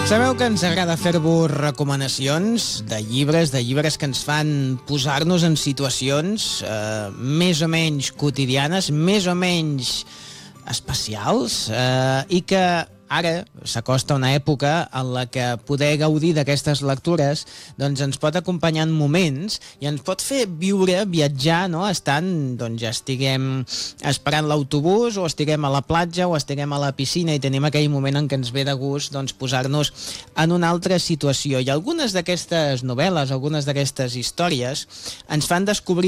Sabeu que ens agrada fer-vos recomanacions de llibres que ens fan posar-nos en situacions més o menys quotidianes, més o menys especials, i que ara s'acosta una època en la que poder gaudir d'aquestes lectures doncs ens pot acompanyar en moments i ens pot fer viure, viatjar, no? Estant, doncs ja estiguem esperant l'autobús o estiguem a la platja o estiguem a la piscina i tenim aquell moment en què ens ve de gust doncs, posar-nos en una altra situació. I algunes d'aquestes novel·les, algunes d'aquestes històries ens fan descobrir